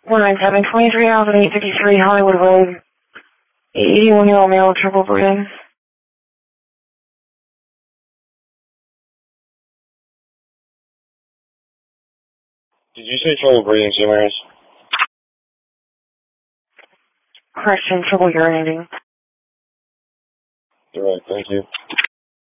197, 23,853 Hollywood Road, 81-year-old male, triple breathing. Did you say trouble breathing, Samaras? Correction, triple urinating. Alright, thank you.